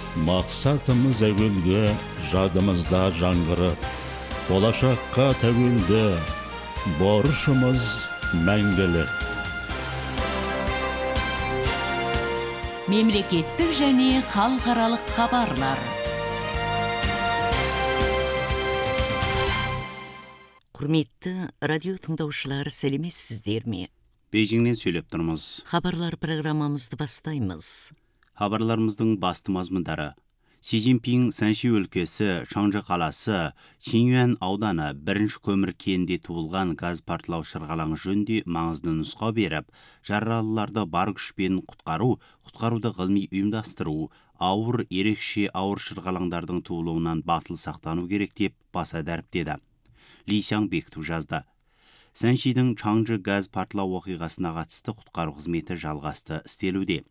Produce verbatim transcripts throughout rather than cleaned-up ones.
Мақсатымыз әуелгі, жадымызда жаңғырып, болашаққа тәуелді, борышымыз мәңгілік. Мемлекеттік және халықаралық хабарлар. Құрметті радио тыңдаушылар, сәлеметсіздер ме? Бейжіңнен сөйлеп тұрмыз. Хабарлар программамызды бастаймыз. Хабарларымыздың басты мазмұндары: Си Цзиньпин Сәнши өлкесі, Чаңжы қаласы, Чинюань ауданы бірінші көмір кенінде туылған газ порталау шырғалаңы жөнінде маңызды нұсқау беріп, жаралыларды бар күшпен құтқару, құтқаруды ғылыми ұйымдастыру, ауыр, ерекше ауыр шырғалаңдардың туылуынан батыл сақтану керек деп баса дәріптеді. Ли Сяң бекіту жазды. Сәншидің Чаңжы газ порталау оқиғасына қатысты құтқару қызметі жалғасты істелуде.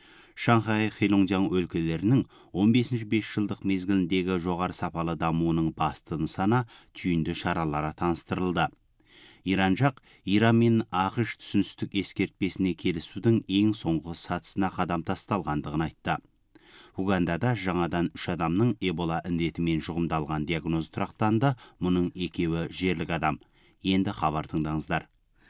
Шанхай, Хэйлонжяң өлкелерінің он бесінші бес жылдық мезгіліндегі жоғары сапалы дамуының басты нысана түйінді шаралары таныстырылды. Иран жақ Иран мен ақш түсіністік ескертпесіне келісудің ең соңғы сатысына қадам тасталғандығын айтты. Угандада жаңадан үш адамның эбола індетімен жұғымдалған диагноз тұрақтанды, мұның екеуі жерлік адам. Енді хабар тыңдаңыздар.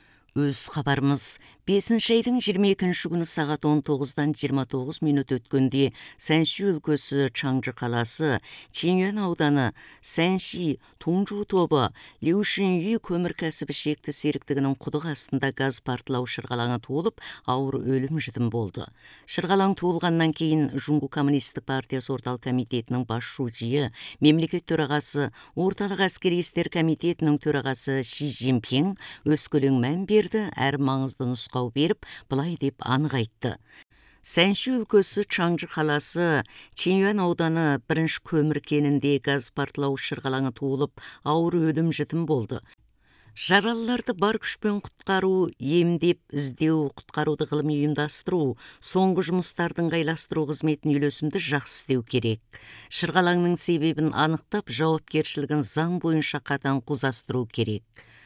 Өз хабарымыз бесінші айдың жиырма екінші күні сағат он тоғыздан жиырма тоғыз минут өткенде Сәнши өлкесі, Чаңжы қаласы, Чинюань ауданы, Сәнши Туңжу тобы, Леушинюй көмір кәсібі шекті серіктігінің құдық астында газ порталау шырғалаңы туылып, ауыр өлім жітім болды. Шырғалаң туылғаннан кейін Жуңгу коммунистік партиясы орталық комитетінің бас шужиы, мемлекет төрағасы, орталық әскери істер комитетінің төрағасы Си Цзиньпин өскөлең мән берді, әр маңызды нұсқау беріп, былай деп анық айтты. Сәнши өлкесі, Чаңжы қаласы, Чинюань ауданы бірінші көмір кенінде газ порталау шырғалаңы туылып, ауыр өлім жітім болды. Жаралыларды бар күшпен құтқару, емдеп, іздеу, құтқаруды ғылыми ұйымдастыру, соңғы жұмыстардың ғайластыру қызметін үйлесімді жақсы істеу керек. Шырғалаңның себебін анықтап, жауапкершілігін заң бойынша қатаң құзастыру керек.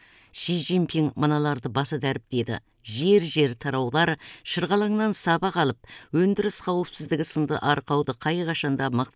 Си Цзиньпин мыналарды баса дәріптеді. Жер-жер тараулар шырғалаңнан сабақ алып, өндіріс қауіпсіздігі сынды арқауды қай қашанда мықты